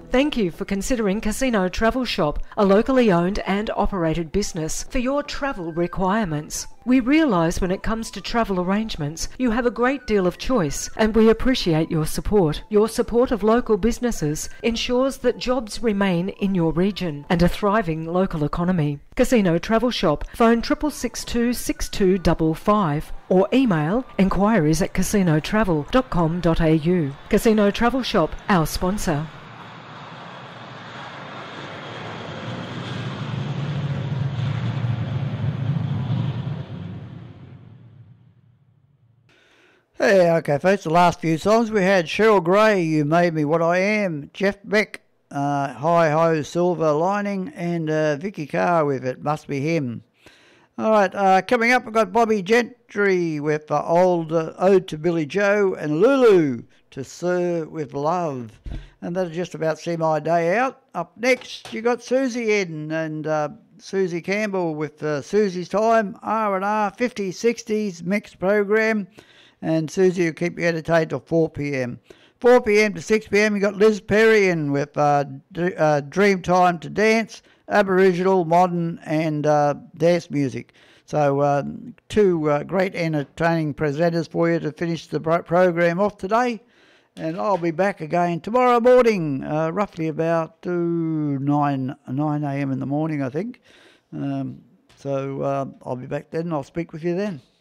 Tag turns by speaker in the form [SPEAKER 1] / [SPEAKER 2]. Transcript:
[SPEAKER 1] Thank you for considering Casino Travel Shop, a locally owned and operated business, for your travel requirements. We realise when it comes to travel arrangements, you have a great deal of choice, and we appreciate your support. Your support of local businesses ensures that jobs remain in your region and a thriving local economy. Casino Travel Shop, phone 6662 6255 or email enquiries@casinotravel.com.au. Casino Travel Shop, our sponsor.
[SPEAKER 2] Hey, okay, folks, the last few songs we had Cheryl Gray, You Made Me What I Am, Jeff Beck, Hi Ho Silver Lining, and Vicky Carr with It Must Be Him. All right, coming up, we've got Bobby Gentry with old Ode to Billy Joe and Lulu to Sir with Love. And that'll just about see my day out. Up next, you got Susie in and Susie Campbell with Susie's Time, R&R 50s, 60s mixed program. And Susie will keep you entertained till 4 p.m. 4 p.m. to 6 p.m. you got Liz Perry in with Dream Time to Dance, Aboriginal, Modern and dance music. So two great entertaining presenters for you to finish the program off today. And I'll be back again tomorrow morning, roughly about 9 a.m. in the morning, I think. So I'll be back then and I'll speak with you then.